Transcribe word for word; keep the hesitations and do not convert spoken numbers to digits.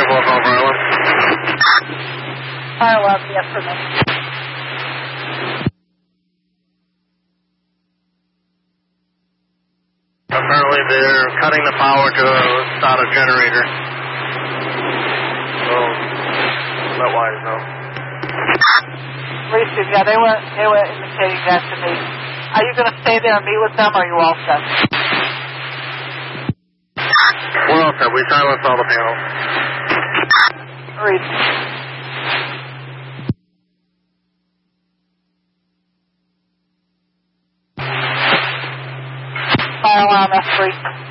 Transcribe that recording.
Buffalo Fire Alarm. Fire alarm, yes, for me. Apparently they're cutting the power to a SATA generator. So, that wise though. Reese, yeah, they were, they were indicating that to me. Are you going to stay there and meet with them, or are you all set? We're all set. We silenced all the panels. Reese. Fire alarm, F three.